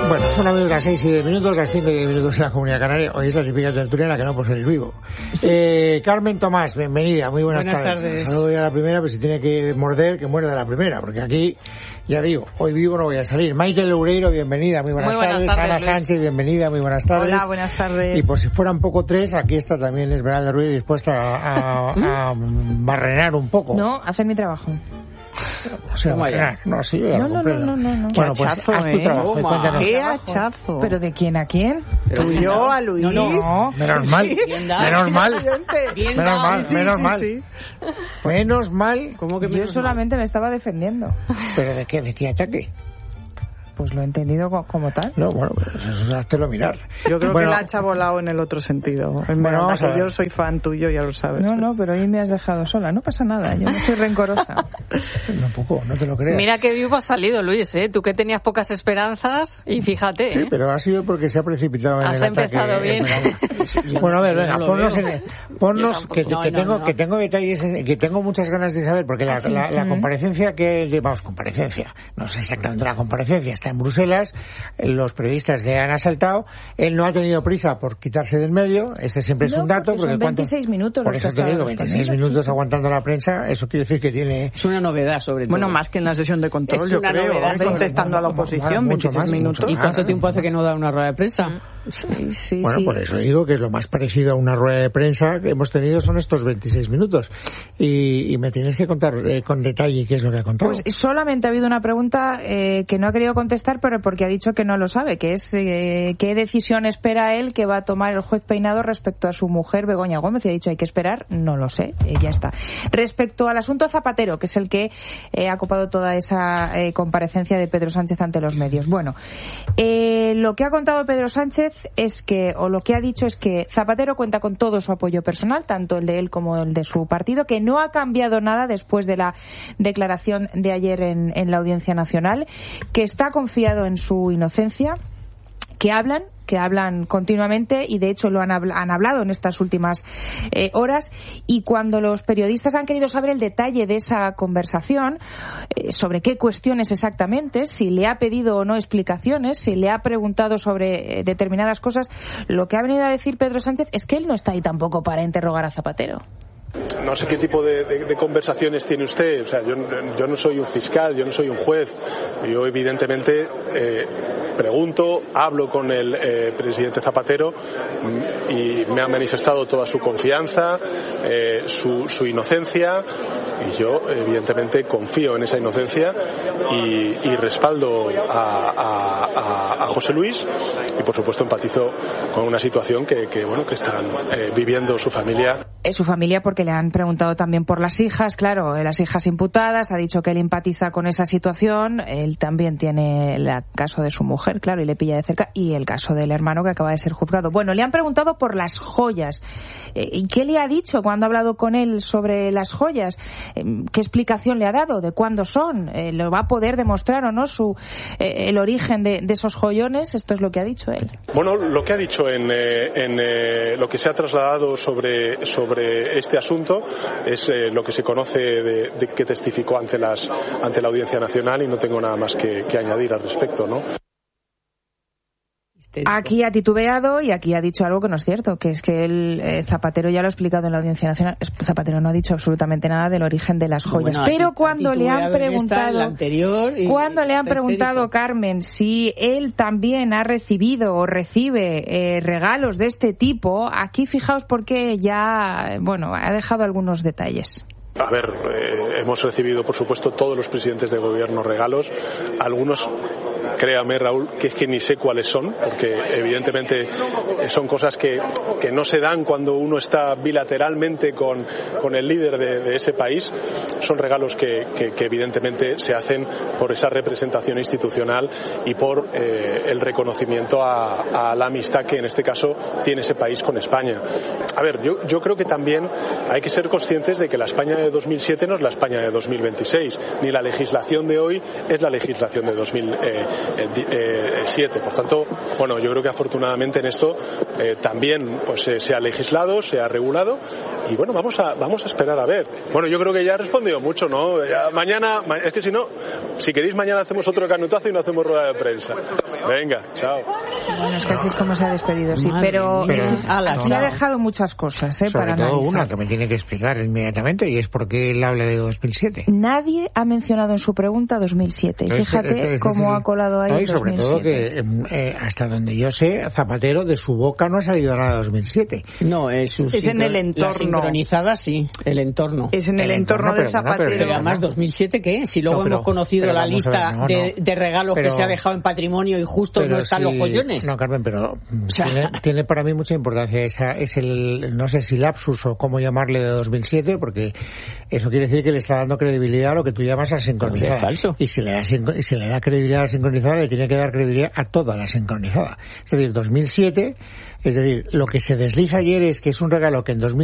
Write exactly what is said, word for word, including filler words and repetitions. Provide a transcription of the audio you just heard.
Bueno, son amigos las seis y diez minutos, las cinco y diez minutos en la Comunidad Canaria. Hoy es la típica tertulia en la que no puedo salir vivo. Eh, Carmen Tomás, bienvenida, muy buenas, buenas tardes. tardes. Saludo ya a la primera, pero si tiene que morder, que muerda la primera, porque aquí, ya digo, hoy vivo no voy a salir. Maite Loureiro, bienvenida, muy buenas, muy buenas tardes. tardes. Ana Luis. Sánchez, bienvenida, muy buenas tardes. Hola, buenas tardes. Y por si fueran poco tres, aquí está también Esmeralda Ruiz dispuesta a, a, a barrenar un poco. No, hacer mi trabajo. O sea, barrenar, no, sí, no, no, no, no, no, no. Bueno, pues hachazo, haz tu ¿eh? trabajo y cuéntanos. ¡Qué hachazo! ¿Pero de quién a quién? ¿Tú y yo, a Luis? No, no. Menos mal, menos mal, Bien menos mal, sí, menos sí, mal, sí. menos mal. ¿Cómo que Yo menos solamente me estaba defendiendo. ¿Pero de qué? ¿De qué ataque? Pues lo he entendido co- como tal. No, bueno, pues eso es háztelo mirar. Yo creo Bueno, que la hacha volado en el otro sentido. En Bueno, vamos a que ver. yo soy fan tuyo, ya lo sabes. No, no, pero hoy me has dejado sola. No pasa nada, yo no soy rencorosa. Tampoco, no te lo creas. Mira qué vivo has salido, Luis, ¿eh? Tú que tenías pocas esperanzas y fíjate, Sí, ¿eh? pero ha sido porque se ha precipitado en Has el ataque. empezado bien. Bueno, a ver, Yo venga, no lo ponnos, veo. en, ponnos que, No, que no, tengo no. que tengo detalles, en- que tengo muchas ganas de saber, porque la, ¿Ah, sí? la, la Mm. comparecencia que llevamos, comparecencia, no sé exactamente la comparecencia, está en Bruselas, los periodistas le han asaltado, él no ha tenido prisa por quitarse del medio, este siempre es No, un dato, porque son ¿cuánto? veintiséis minutos por los eso que te digo, ha estado veintiséis respondiendo, minutos sí, sí. aguantando la prensa, eso quiere decir que tiene Es una novedad, sobre todo. Bueno, más que en la sesión de control, Es yo una creo. novedad. Hombre, contestando a la Bueno, oposición, mucho veintiséis más, minutos. mucho ¿Y cuánto Ah, tiempo hace que no da una rueda de prensa? Sí, sí, Bueno, sí. por eso digo que es lo más parecido a una rueda de prensa que hemos tenido son estos veintiséis minutos. Y, y me tienes que contar eh, con detalle qué es lo que ha contado. Pues solamente ha habido una pregunta eh, que no ha querido contestar, pero porque ha dicho que no lo sabe, que es eh, qué decisión espera él que va a tomar el juez Peinado respecto a su mujer Begoña Gómez. Y ha dicho, hay que esperar, no lo sé, eh, ya está. Respecto al asunto Zapatero, que es el que eh, ha copado toda esa eh, comparecencia de Pedro Sánchez ante los medios. Bueno, eh, lo que ha contado Pedro Sánchez es que, o lo que ha dicho es que Zapatero cuenta con todo su apoyo personal, tanto el de él como el de su partido, que no ha cambiado nada después de la declaración de ayer en, en la Audiencia Nacional, que está confiado en su inocencia, que hablan que hablan continuamente y de hecho lo han, habl- han hablado en estas últimas eh, horas, y cuando los periodistas han querido saber el detalle de esa conversación, eh, sobre qué cuestiones exactamente, si le ha pedido o no explicaciones, si le ha preguntado sobre eh, determinadas cosas, lo que ha venido a decir Pedro Sánchez es que él no está ahí tampoco para interrogar a Zapatero. No sé qué tipo de, de, de conversaciones tiene usted. O sea, yo, yo no soy un fiscal, yo no soy un juez. Yo evidentemente eh, pregunto, hablo con el eh, presidente Zapatero y me ha manifestado toda su confianza, eh, su, su inocencia, y yo evidentemente confío en esa inocencia y, y respaldo a, a, a, a José Luis, y por supuesto empatizo con una situación que, que bueno que están eh, viviendo su familia. Es su familia, porque le han preguntado también por las hijas, claro, las hijas imputadas, ha dicho que él empatiza con esa situación, él también tiene el caso de su mujer, claro, y le pilla de cerca, y el caso del hermano que acaba de ser juzgado. Bueno, le han preguntado por las joyas. ¿Y qué le ha dicho cuando ha hablado con él sobre las joyas? ¿Qué explicación le ha dado? ¿De cuándo son? ¿Lo va a poder demostrar o no su el origen de, de esos joyones? Esto es lo que ha dicho él. Bueno, lo que ha dicho en, eh, en eh, lo que se ha trasladado sobre, sobre este asunto es eh, lo que se conoce de, de que testificó ante las ante la Audiencia Nacional, y no tengo nada más que, que añadir al respecto, ¿no? Aquí ha titubeado y aquí ha dicho algo que no es cierto, que es que el eh, Zapatero ya lo ha explicado en la Audiencia Nacional. Zapatero no ha dicho absolutamente nada del origen de las joyas. Bueno, pero ha cuando le han titubeado en esta, en preguntado, la anterior, y cuando le han está preguntado, histérico. Carmen, si él también ha recibido o recibe eh, regalos de este tipo, aquí fijaos porque ya, bueno, ha dejado algunos detalles. A ver, eh, hemos recibido, por supuesto, todos los presidentes de gobierno regalos. Algunos, créame, Raúl, que es que ni sé cuáles son, porque evidentemente son cosas que, que no se dan cuando uno está bilateralmente con, con el líder de, de ese país. Son regalos que, que, que evidentemente se hacen por esa representación institucional y por eh, el reconocimiento a, a la amistad que en este caso tiene ese país con España. A ver, yo, yo creo que también hay que ser conscientes de que la España de dos mil siete no es la España de dos mil veintiséis, ni la legislación de hoy es la legislación de dos mil siete. Por tanto, bueno, yo creo que afortunadamente en esto eh, también pues eh, se ha legislado, se ha regulado y bueno, vamos a vamos a esperar a ver. Bueno, yo creo que ya he respondido mucho, ¿no? Ya, mañana, es que si no, si queréis mañana hacemos otro canutazo y no hacemos rueda de prensa. Venga, chao. Bueno, es que así es como se ha despedido, sí, Madre pero, mía. eh, Ala, me ha chao. dejado muchas cosas, eh, Sobre para todo analizar. una que me tiene que explicar inmediatamente, y es por qué él habla de dos mil siete. Nadie ha mencionado en su pregunta dos mil siete. Entonces, Fíjate este es cómo el- ha colado ahí no, el y sobre dos mil todo siete. que, eh, hasta donde yo sé, Zapatero de su boca no ha salido nada de dos mil siete. No, es, un Es en el entorno. La sincronizada, sí, el entorno. Es en el, El entorno, entorno, de pero bueno, Zapatero. pero Pero además, ¿dos mil siete qué? Si luego No, pero- hemos conocido pero la vamos a lista ver, no, de, no. de regalos Pero- que se ha dejado en patrimonio y justo Pero no están sí- los joyones. No, Carmen, pero mm, sea- tiene, tiene para mí mucha importancia. Esa es el, no sé si lapsus o cómo llamarle, de dos mil siete, porque eso quiere decir que le está dando credibilidad a lo que tú llamas a sincronizada. Es falso. Y si le da, sin- y si le da credibilidad a la sincronizada, le tiene que dar credibilidad a toda la sincronizada. Es decir, dos mil siete, es decir, lo que se desliza ayer es que es un regalo que en dos mil